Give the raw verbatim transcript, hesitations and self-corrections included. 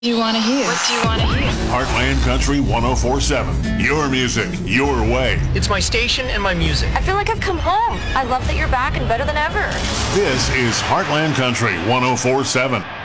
You want to hear? What do you want to hear? Heartland Country one oh four point seven. Your music, your way. It's my station and my music. I feel like I've come home. I love that you're back and better than ever. This is Heartland Country one oh four point seven.